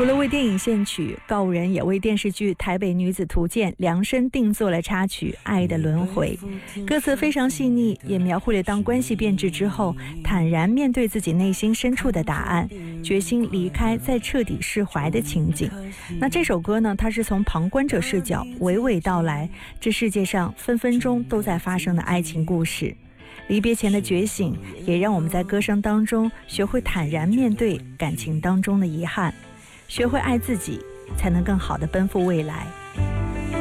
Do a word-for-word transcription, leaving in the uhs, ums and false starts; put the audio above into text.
除了为电影献曲，告五人也为电视剧《台北女子图鉴》量身定做了插曲《爱的轮回》，歌词非常细腻，也描绘了当关系变质之后，坦然面对自己内心深处的答案，决心离开再彻底释怀的情景。那这首歌呢，它是从旁观者视角娓娓道来这世界上分分钟都在发生的爱情故事。离别前的觉醒，也让我们在歌声当中学会坦然面对感情当中的遗憾，学会爱自己，才能更好地奔赴未来。